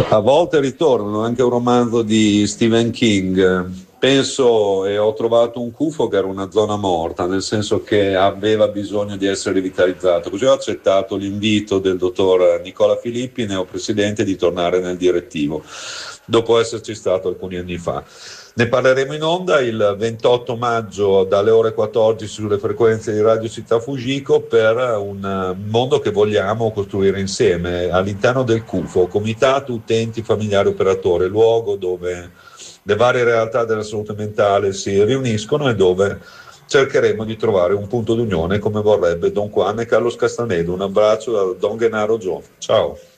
A volte ritornano anche un romanzo di Stephen King. Penso e ho trovato un CUFO che era una zona morta, nel senso che aveva bisogno di essere rivitalizzato. Così ho accettato l'invito del dottor Nicola Filippi, neopresidente, di tornare nel direttivo, dopo esserci stato alcuni anni fa. Ne parleremo in onda il 28 maggio dalle ore 14 sulle frequenze di Radio Città Fujiko per un mondo che vogliamo costruire insieme all'interno del CUFO, Comitato Utenti Familiari Operatori, luogo dove le varie realtà della salute mentale si riuniscono e dove cercheremo di trovare un punto d'unione come vorrebbe Don Juan e Carlos Castanedo. Un abbraccio da Don Gennaro Gio. Ciao.